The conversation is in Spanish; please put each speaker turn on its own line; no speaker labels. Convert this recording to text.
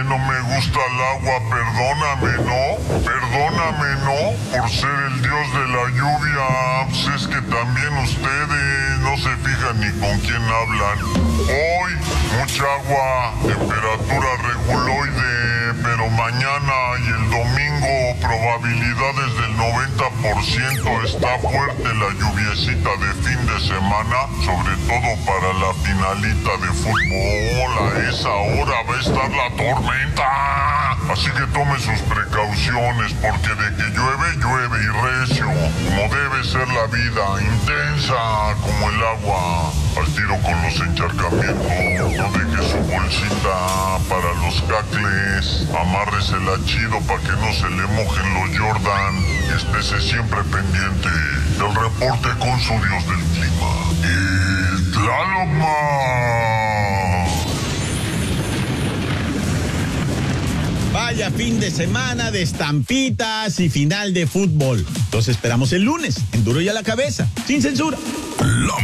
no me gusta el agua, perdóname, ¿no? Por ser el dios de la lluvia, pues es que también ustedes no se fijan ni con quién hablan. Hoy, mucha agua, temperatura reguloide, pero mañana y el domingo, probabilidades del 90%, está fuerte la lluviecita de fin de semana, sobre todo para la finalita de fútbol. A esa hora va a estar la tormenta. Así que tome sus precauciones, porque de que llueve y recio, como debe ser la vida, intensa como el agua. Al tiro con los encharcamientos, no deje su bolsita para los cacles, amárresela chido para que no se le mojen los Jordan. Estése siempre pendiente del reporte con su dios del clima, el Tlaloc.
Vaya fin de semana de estampitas y final de fútbol. Los esperamos el lunes en Duro y a la Cabeza, sin censura.